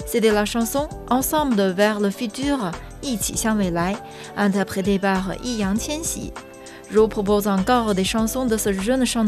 C'était la chanson Ensemble vers le futur, 一起向未来, interprétée par Yi Yang Qianxi. Je vous propose encore des chansons de ce jeune chanteur